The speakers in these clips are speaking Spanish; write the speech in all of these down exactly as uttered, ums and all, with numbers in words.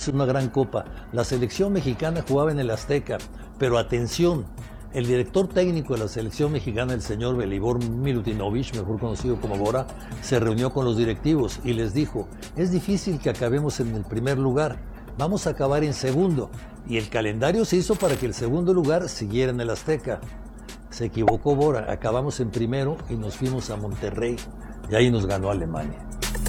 es una gran copa. La selección mexicana jugaba en el Azteca, pero atención, el director técnico de la selección mexicana, el señor Velibor Milutinovich, mejor conocido como Bora, se reunió con los directivos y les dijo, es difícil que acabemos en el primer lugar, vamos a acabar en segundo. Y el calendario se hizo para que el segundo lugar siguiera en el Azteca. Se equivocó Bora, acabamos en primero y nos fuimos a Monterrey y ahí nos ganó Alemania.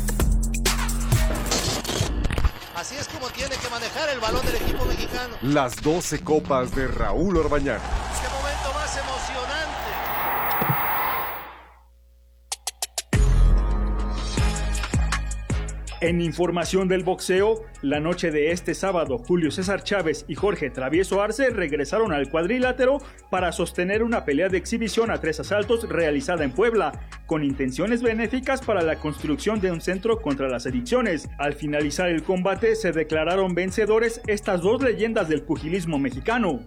Así es como tiene que manejar el balón del equipo mexicano. Las doce copas de Raúl Orbañanos. ¡Qué momento más emocionante! En información del boxeo, la noche de este sábado, Julio César Chávez y Jorge Travieso Arce regresaron al cuadrilátero para sostener una pelea de exhibición a tres asaltos realizada en Puebla, con intenciones benéficas para la construcción de un centro contra las adicciones. Al finalizar el combate, se declararon vencedores estas dos leyendas del pugilismo mexicano.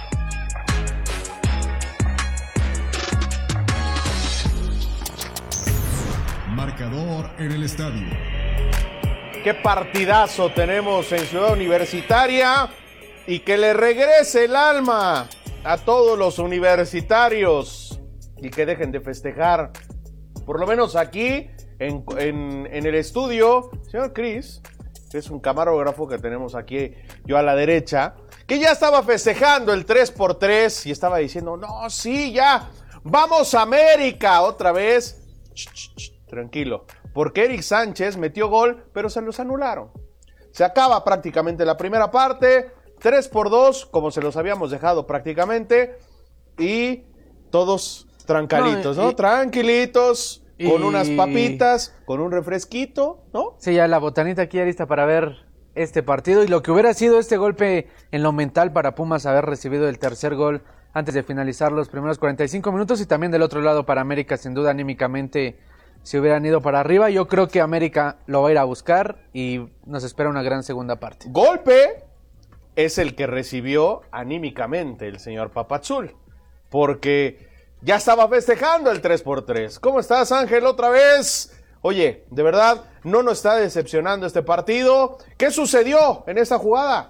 Marcador en el estadio. Qué partidazo tenemos en Ciudad Universitaria y que le regrese el alma a todos los universitarios y que dejen de festejar. Por lo menos aquí en, en, en el estudio, señor Cris, que es un camarógrafo que tenemos aquí yo a la derecha, que ya estaba festejando el tres por tres y estaba diciendo, no, sí, ya, vamos a América otra vez. Ch, ch, ch, tranquilo. Porque Eric Sánchez metió gol, pero se los anularon. Se acaba prácticamente la primera parte, tres por dos, como se los habíamos dejado prácticamente, y todos trancalitos, ¿no? ¿no? Y, Tranquilitos, y... con unas papitas, con un refresquito, ¿no? Sí, ya la botanita aquí ya lista para ver este partido, y lo que hubiera sido este golpe en lo mental para Pumas haber recibido el tercer gol antes de finalizar los primeros cuarenta y cinco minutos, y también del otro lado para América, sin duda anímicamente, si hubieran ido para arriba. Yo creo que América lo va a ir a buscar y nos espera una gran segunda parte. Golpe es el que recibió anímicamente el señor Papazul, porque ya estaba festejando el tres por tres. ¿Cómo estás, Ángel, otra vez? Oye, de verdad, no nos está decepcionando este partido. ¿Qué sucedió en esta jugada?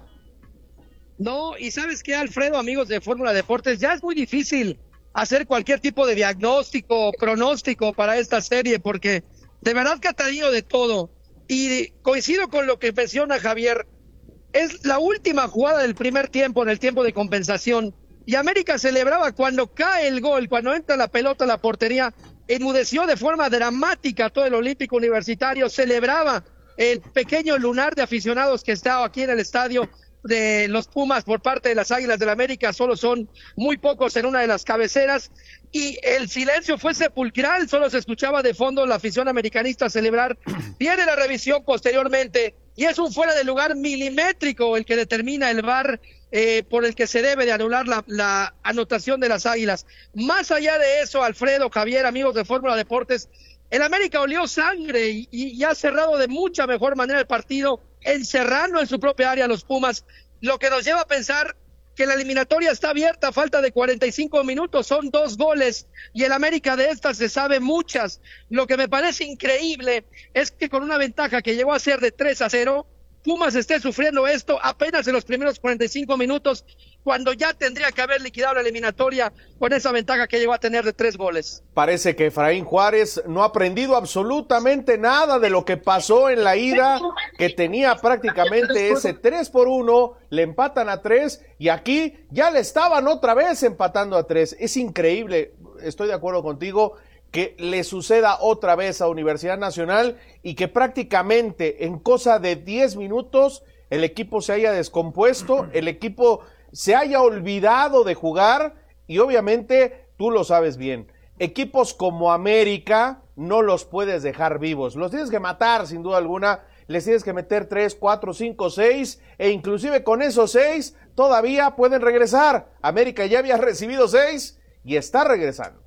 No, y ¿sabes qué, Alfredo, amigos de Fórmula Deportes? Ya es muy difícil hacer cualquier tipo de diagnóstico, pronóstico para esta serie, porque de verdad que ha tenido de todo. Y coincido con lo que menciona Javier, es la última jugada del primer tiempo, en el tiempo de compensación, y América celebraba cuando cae el gol, cuando entra la pelota a la portería, enmudeció de forma dramática todo el Olímpico Universitario, celebraba el pequeño lunar de aficionados que estaba aquí en el estadio de los Pumas por parte de las Águilas del la América, solo son muy pocos en una de las cabeceras, y el silencio fue sepulcral, solo se escuchaba de fondo la afición americanista celebrar. Viene la revisión posteriormente, y es un fuera de lugar milimétrico el que determina el V A R, eh, por el que se debe de anular la, la anotación de las Águilas. Más allá de eso, Alfredo, Javier, amigos de Fórmula Deportes, el América olió sangre y, y ha cerrado de mucha mejor manera el partido, encerrando en su propia área a los Pumas, lo que nos lleva a pensar que la eliminatoria está abierta a falta de cuarenta y cinco minutos, son dos goles, y el América de estas se sabe muchas. Lo que me parece increíble es que con una ventaja que llegó a ser de tres a cero, Pumas esté sufriendo esto apenas en los primeros cuarenta y cinco minutos, cuando ya tendría que haber liquidado la eliminatoria con esa ventaja que llegó a tener de tres goles. Parece que Efraín Juárez no ha aprendido absolutamente nada de lo que pasó en la ida, que tenía prácticamente ese tres por uno, le empatan a tres, y aquí ya le estaban otra vez empatando a tres. Es increíble, estoy de acuerdo contigo, que le suceda otra vez a Universidad Nacional y que prácticamente en cosa de diez minutos el equipo se haya descompuesto, el equipo se haya olvidado de jugar, y obviamente tú lo sabes bien, equipos como América no los puedes dejar vivos, los tienes que matar sin duda alguna, les tienes que meter tres, cuatro, cinco, seis, e inclusive con esos seis todavía pueden regresar. América ya había recibido seis y está regresando.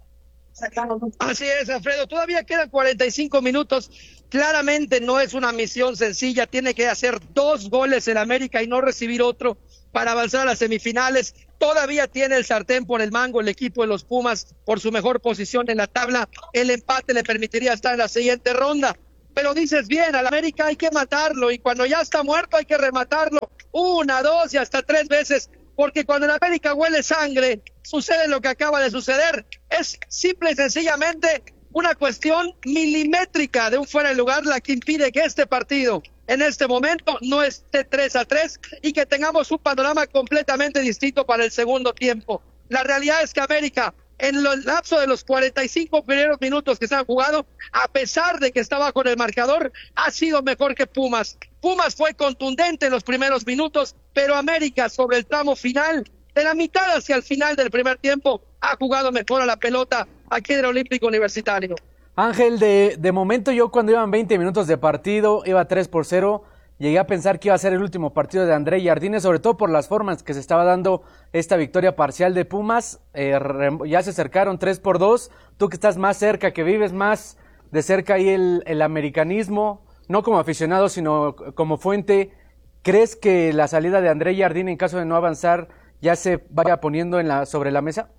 Así es, Alfredo, todavía quedan cuarenta y cinco minutos, claramente no es una misión sencilla, tiene que hacer dos goles en América y no recibir otro para avanzar a las semifinales. Todavía tiene el sartén por el mango el equipo de los Pumas por su mejor posición en la tabla, el empate le permitiría estar en la siguiente ronda. pero dices bien, al América hay que matarlo y cuando ya está muerto hay que rematarlo una, dos y hasta tres veces, porque cuando el América huele sangre, sucede lo que acaba de suceder. Es simple y sencillamente una cuestión milimétrica de un fuera de lugar la que impide que este partido en este momento no esté tres a tres y que tengamos un panorama completamente distinto para el segundo tiempo. La realidad es que América, en el lapso de los cuarenta y cinco primeros minutos que se han jugado, a pesar de que estaba con el marcador, ha sido mejor que Pumas. Pumas fue contundente en los primeros minutos, pero América sobre el tramo final, de la mitad hacia el final del primer tiempo, ha jugado mejor a la pelota aquí en el Olímpico Universitario. Ángel, de, de momento yo cuando iban veinte minutos de partido, iba tres por cero, llegué a pensar que iba a ser el último partido de André Jardine, sobre todo por las formas que se estaba dando esta victoria parcial de Pumas. Eh, ya se acercaron tres por dos, tú que estás más cerca, que vives más de cerca ahí el, el americanismo, no como aficionado sino como fuente, ¿crees que la salida de André Jardine en caso de no avanzar ya se vaya poniendo en la, sobre la mesa?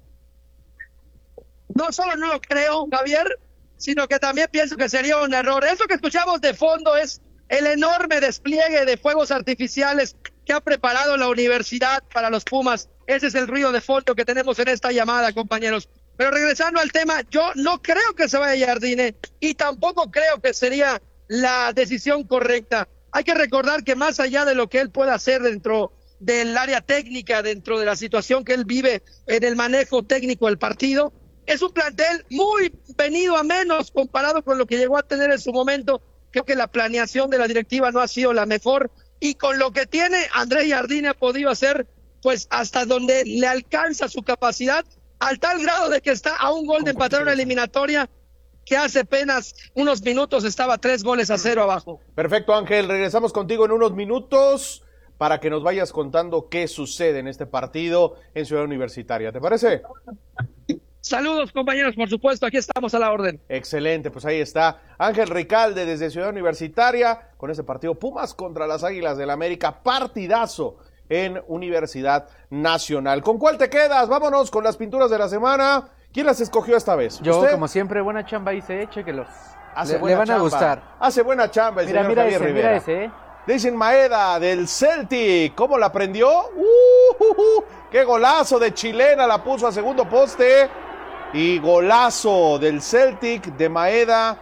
No solo no lo creo, Javier, sino que también pienso que sería un error. Eso que escuchamos de fondo es el enorme despliegue de fuegos artificiales que ha preparado la universidad para los Pumas. Ese es el ruido de fondo que tenemos en esta llamada, compañeros. Pero regresando al tema, yo no creo que se vaya Jardine y tampoco creo que sería la decisión correcta. Hay que recordar que más allá de lo que él pueda hacer dentro del área técnica, dentro de la situación que él vive en el manejo técnico del partido, es un plantel muy venido a menos comparado con lo que llegó a tener en su momento. Creo que la planeación de la directiva no ha sido la mejor y con lo que tiene André Jardine ha podido hacer pues hasta donde le alcanza su capacidad, al tal grado de que está a un gol de empatar una eliminatoria que hace apenas unos minutos estaba tres goles a cero abajo. Perfecto, Ángel, regresamos contigo en unos minutos para que nos vayas contando qué sucede en este partido en Ciudad Universitaria, ¿te parece? Saludos, compañeros, por supuesto, aquí estamos a la orden. Excelente, pues ahí está Ángel Ricalde desde Ciudad Universitaria con ese partido Pumas contra las Águilas del América, partidazo en Universidad Nacional. ¿Con cuál te quedas? Vámonos con las pinturas de la semana. ¿Quién las escogió esta vez? Yo, ¿Usted? como siempre, buena chamba hice, chéquelos. Hace le, buena le van chamba. a gustar. Hace buena chamba el Mira, señor mira Javier ese, Rivera. mira ese, ¿eh? Dicen Maeda del Celtic, ¿cómo la prendió? Uh, uh, uh, ¡Qué golazo de chilena! La puso a segundo poste. Y golazo del Celtic de Maeda,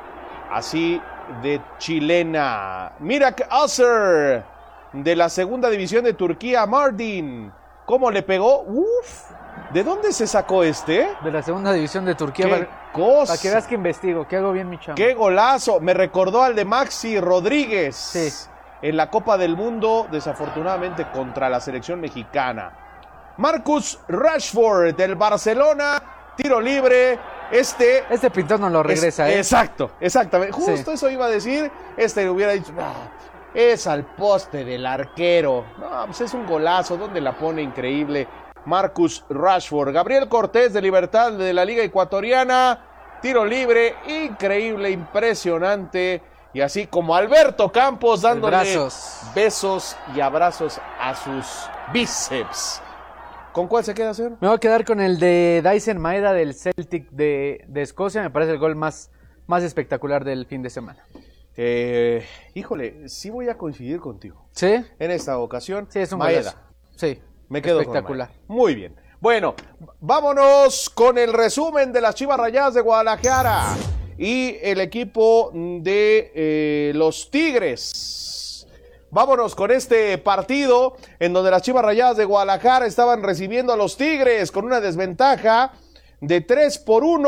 así de chilena. Mira que Özer de la segunda división de Turquía, Mardin, ¿cómo le pegó? Uf, ¿de dónde se sacó este? De la segunda división de Turquía. ¡Qué para, cosa! para que veas que investigo, que hago bien mi chamba. ¡Qué golazo! Me recordó al de Maxi Rodríguez. Sí. En la Copa del Mundo, desafortunadamente contra la selección mexicana. Marcus Rashford del Barcelona. Tiro libre, este... Este pintor no lo regresa, es, ¿eh? Exacto, exactamente. Justo Sí. eso iba a decir. Este le hubiera dicho, ah, es al poste del arquero. No, pues es un golazo, ¿dónde la pone? Increíble. Marcus Rashford. Gabriel Cortés de Libertad de la Liga Ecuatoriana. Tiro libre, increíble, impresionante. Y así como Alberto Campos dándole Brazos. besos y abrazos a sus bíceps. ¿Con cuál se queda, señor? Me voy a quedar con el de Dyson Maeda del Celtic de, de Escocia. Me parece el gol más, más espectacular del fin de semana. Eh, híjole, sí voy a coincidir contigo. ¿Sí? En esta ocasión, Sí, es un Maeda. golazo. Sí, Me quedo espectacular. con Maeda. Muy bien. Bueno, vámonos con el resumen de las Chivas Rayadas de Guadalajara y el equipo de eh, los Tigres. Vámonos con este partido en donde las Chivas Rayadas de Guadalajara estaban recibiendo a los Tigres con una desventaja de tres por uno.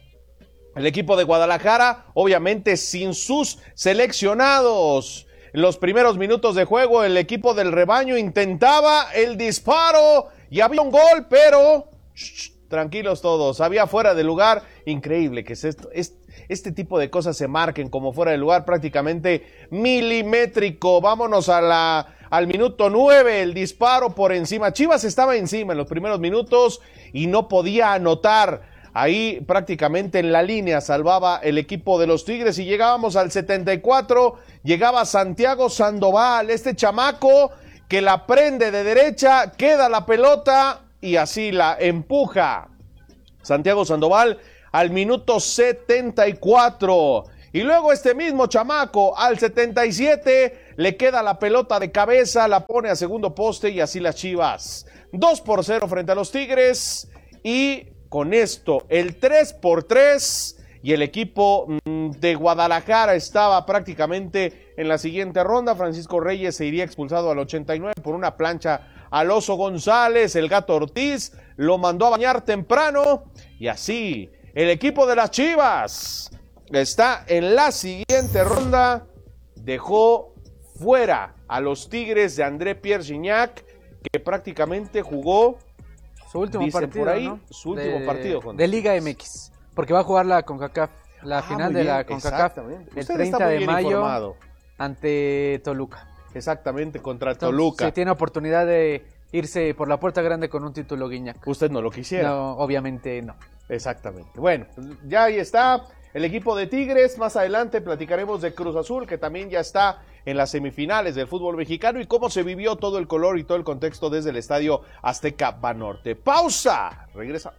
El equipo de Guadalajara, obviamente sin sus seleccionados. En los primeros minutos de juego, el equipo del rebaño intentaba el disparo y había un gol, pero shh, tranquilos todos, había fuera de lugar. Increíble que es esto, es, este tipo de cosas se marquen como fuera de lugar, prácticamente milimétrico. Vámonos a la, al minuto nueve, el disparo por encima. Chivas estaba encima en los primeros minutos y no podía anotar. Ahí prácticamente en la línea salvaba el equipo de los Tigres y llegábamos al setenta y cuatro, llegaba Santiago Sandoval, este chamaco que la prende de derecha, queda la pelota y así la empuja. Santiago Sandoval al minuto setenta y cuatro Y luego este mismo chamaco al setenta y siete le queda la pelota de cabeza, la pone a segundo poste y así las Chivas. dos por cero frente a los Tigres y con esto el tres por tres y el equipo de Guadalajara estaba prácticamente en la siguiente ronda. Francisco Reyes se iría expulsado al ochenta y nueve por una plancha al Oso González. El Gato Ortiz lo mandó a bañar temprano y así el equipo de las Chivas está en la siguiente ronda. Dejó fuera a los Tigres de André Pierre Gignac, que prácticamente jugó su último partido, por ahí, ¿no? su último de, partido con de Liga M X, porque va a jugar la CONCACAF, la ah, final de bien, la CONCACAF el treinta de mayo informado. Ante Toluca. Exactamente, contra Entonces, Toluca. Se tiene oportunidad de irse por la puerta grande con un título Guiñac. Usted no lo quisiera. No, obviamente no. Exactamente. Bueno, ya ahí está el equipo de Tigres. Más adelante platicaremos de Cruz Azul, que también ya está en las semifinales del fútbol mexicano y cómo se vivió todo el color y todo el contexto desde el Estadio Azteca Banorte. ¡Pausa! Regresamos.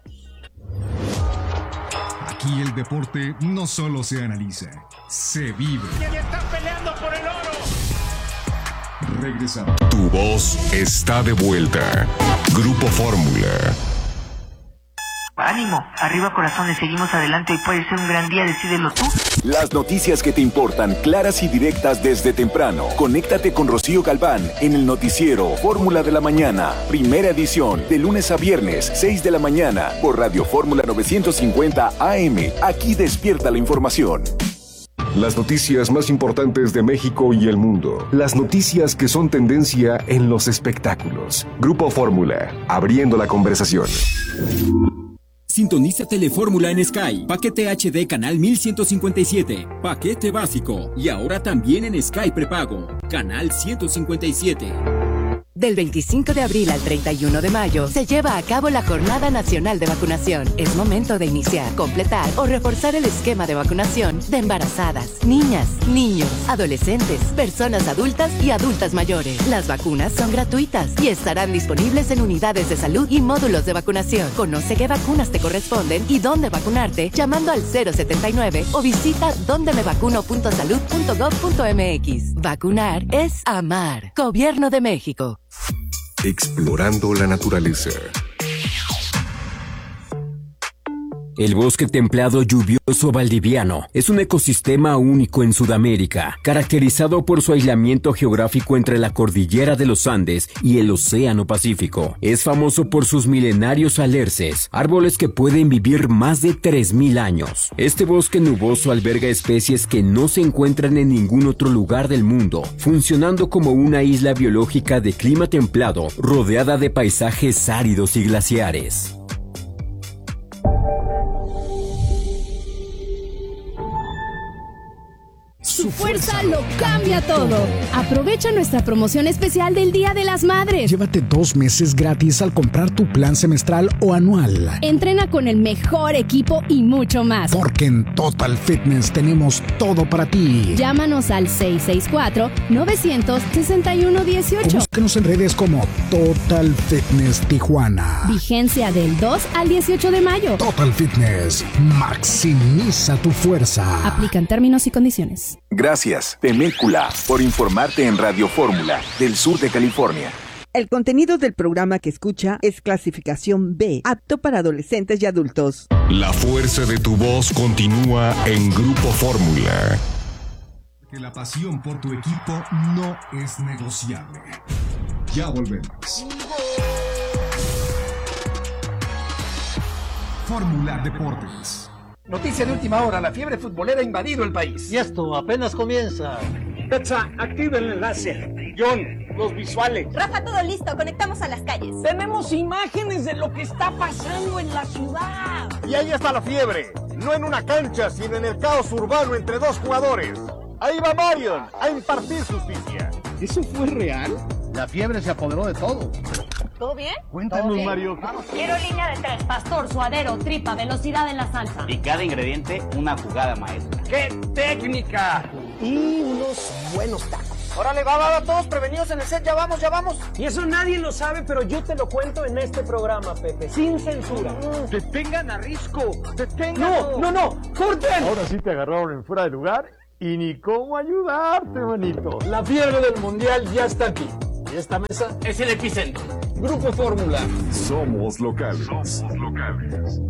Aquí el deporte no solo se analiza, se vive. ¡Y están peleando por el oro! Regresamos. Tu voz está de vuelta. Grupo Fórmula. Ánimo, arriba corazones, seguimos adelante y puede ser un gran día, decídelo tú. Las noticias que te importan, claras y directas desde temprano. Conéctate con Rocío Galván en el noticiero Fórmula de la Mañana, primera edición, de lunes a viernes, seis de la mañana, por Radio Fórmula novecientos cincuenta A M. Aquí despierta la información. Las noticias más importantes de México y el mundo. Las noticias que son tendencia en los espectáculos. Grupo Fórmula, abriendo la conversación. Sintoniza Telefórmula en Sky, paquete H D canal mil ciento cincuenta y siete, paquete básico y ahora también en Sky prepago, canal ciento cincuenta y siete. Del veinticinco de abril al treinta y uno de mayo se lleva a cabo la Jornada Nacional de Vacunación. Es momento de iniciar, completar o reforzar el esquema de vacunación de embarazadas, niñas, niños, adolescentes, personas adultas y adultas mayores. Las vacunas son gratuitas y estarán disponibles en unidades de salud y módulos de vacunación. Conoce qué vacunas te corresponden y dónde vacunarte llamando al cero setenta y nueve o visita donde me vacuno punto salud punto gov punto m x. Vacunar es amar. Gobierno de México. Explorando la naturaleza. El bosque templado lluvioso valdiviano es un ecosistema único en Sudamérica, caracterizado por su aislamiento geográfico entre la cordillera de los Andes y el Océano Pacífico. Es famoso por sus milenarios alerces, árboles que pueden vivir más de tres mil años. Este bosque nuboso alberga especies que no se encuentran en ningún otro lugar del mundo, funcionando como una isla biológica de clima templado, rodeada de paisajes áridos y glaciares. Su fuerza lo cambia todo. Aprovecha nuestra promoción especial del Día de las Madres. Llévate dos meses gratis al comprar tu plan semestral o anual. Entrena con el mejor equipo y mucho más. Porque en Total Fitness tenemos todo para ti. Llámanos al seis seis cuatro, nueve seis uno, uno ocho. Búscanos en redes como Total Fitness Tijuana. Vigencia del dos al dieciocho de mayo. Total Fitness. Maximiza tu fuerza. Aplican términos y condiciones. Gracias, Temécula, por informarte en Radio Fórmula, del sur de California. El contenido del programa que escucha es clasificación B, apto para adolescentes y adultos. La fuerza de tu voz continúa en Grupo Fórmula. Que la pasión por tu equipo no es negociable. Ya volvemos. Fórmula Deportes. Noticia de última hora, la fiebre futbolera ha invadido el país. Y esto apenas comienza. Betsa, activa el enlace. John, los visuales. Rafa, todo listo, conectamos a las calles. Tenemos imágenes de lo que está pasando en la ciudad. Y ahí está la fiebre, no en una cancha, sino en el caos urbano entre dos jugadores. Ahí va Marion a impartir justicia. ¿Eso fue real? La fiebre se apoderó de todo. ¿Todo bien? Cuéntanos, Mario. Vamos. Quiero línea de tres, pastor, suadero, tripa, velocidad en la salsa. Y cada ingrediente, una jugada maestra. ¡Qué técnica! Y unos buenos tacos. Órale, va, va, va, todos prevenidos en el set, ya vamos, ya vamos. Y eso nadie lo sabe, pero yo te lo cuento en este programa, Pepe, sin censura. Mm. Detengan a Risco, detengan. No, no, no, corten. Ahora sí te agarraron en fuera de lugar y ni cómo ayudarte, manito. La fiebre del mundial ya está aquí. Y esta mesa es el epicentro. Grupo Fórmula. Somos locales. Somos locales.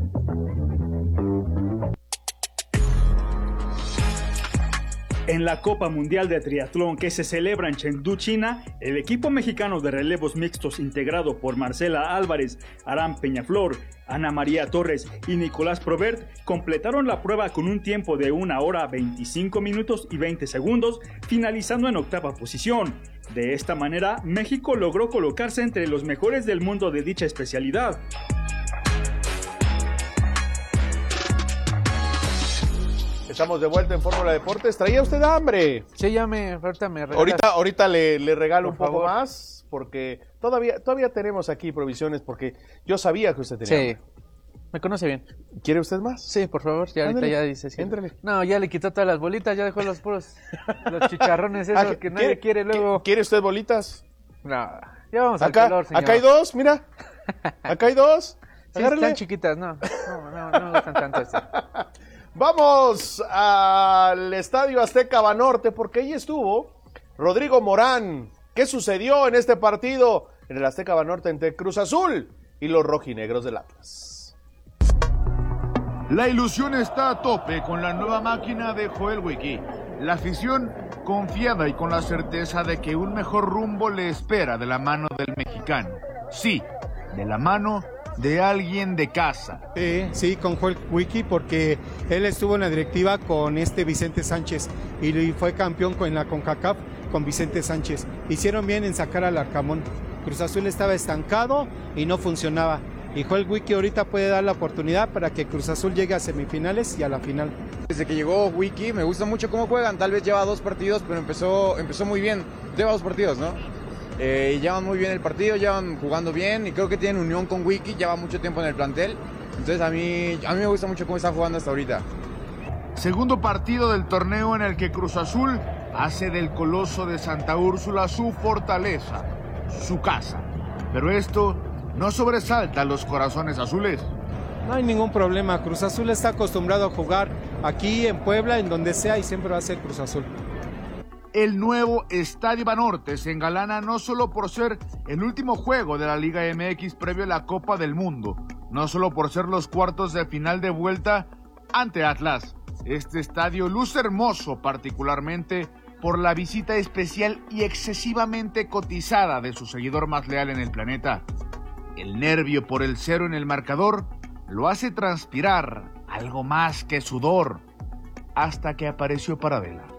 En la Copa Mundial de Triatlón que se celebra en Chengdu, China, el equipo mexicano de relevos mixtos integrado por Marcela Álvarez, Aram Peñaflor, Ana María Torres y Nicolás Probert completaron la prueba con un tiempo de una hora veinticinco minutos y veinte segundos, finalizando en octava posición. De esta manera, México logró colocarse entre los mejores del mundo de dicha especialidad. Estamos de vuelta en Fórmula Deportes. ¿Traía usted hambre? Sí, ya me, ahorita me regalas. Ahorita, ahorita le, le regalo Por un poco favor. más, porque todavía, todavía tenemos aquí provisiones, porque yo sabía que usted tenía Sí, hambre. me conoce bien. ¿Quiere usted más? Sí, por favor, ya ahorita Ándale, ya dice sí. éntrale. No, ya le quitó todas las bolitas, ya dejó los puros, los chicharrones esos Ah, que nadie quiere luego. ¿Quiere usted bolitas? No, ya vamos al Acá, color, señor. acá hay dos, mira. Acá hay dos. Sí, Agárrele. están chiquitas, no, no, no, no me gustan tanto estas. Vamos al Estadio Azteca Banorte, porque ahí estuvo Rodrigo Morán. ¿Qué sucedió en este partido en el Azteca Banorte entre Cruz Azul y los rojinegros del Atlas? La ilusión está a tope con la nueva máquina de Joel Wiki. La afición confiada y con la certeza de que un mejor rumbo le espera de la mano del mexicano. Sí, de la mano de alguien de casa. Sí, sí, con Joel Wiki, porque él estuvo en la directiva con este Vicente Sánchez y fue campeón con la CONCACAF con Vicente Sánchez. Hicieron bien en sacar al Arcamón. Cruz Azul estaba estancado y no funcionaba. Y Joel Wiki ahorita puede dar la oportunidad para que Cruz Azul llegue a semifinales y a la final. Desde que llegó Wiki me gusta mucho cómo juegan. Tal vez lleva dos partidos, pero empezó, empezó muy bien. Lleva dos partidos, ¿no? Eh, y llevan muy bien el partido, llevan jugando bien y creo que tienen unión con Wiki, lleva mucho tiempo en el plantel. Entonces a mí, a mí me gusta mucho cómo está jugando hasta ahorita. Segundo partido del torneo en el que Cruz Azul hace del Coloso de Santa Úrsula su fortaleza, su casa. Pero esto no sobresalta a los corazones azules. No hay ningún problema. Cruz Azul está acostumbrado a jugar aquí en Puebla, en donde sea, y siempre va a ser Cruz Azul. El nuevo Estadio Banorte se engalana no solo por ser el último juego de la Liga M X previo a la Copa del Mundo, no solo por ser los cuartos de final de vuelta ante Atlas. Este estadio luce hermoso particularmente por la visita especial y excesivamente cotizada de su seguidor más leal en el planeta. El nervio por el cero en el marcador lo hace transpirar algo más que sudor, hasta que apareció Paradela.